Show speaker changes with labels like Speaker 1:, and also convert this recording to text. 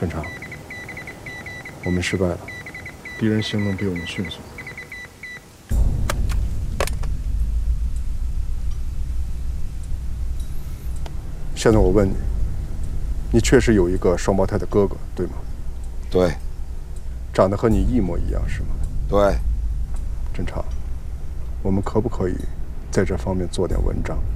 Speaker 1: 正常，我们失败了。
Speaker 2: 敌人行动比我们迅速。
Speaker 1: 现在我问你，你确实有一个双胞胎的哥哥，对吗？
Speaker 3: 对。
Speaker 1: 长得和你一模一样，是吗？
Speaker 3: 对。
Speaker 1: 正常。我们可不可以在这方面做点文章？